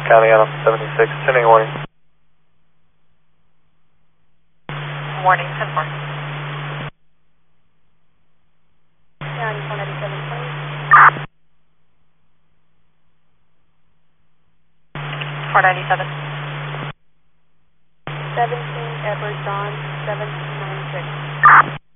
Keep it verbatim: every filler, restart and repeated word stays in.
County Island seventy-six, sending a warning. Warning, ten four. County four ninety-seven, please. four ninety-seven. seventeen Edward John, seven nine six.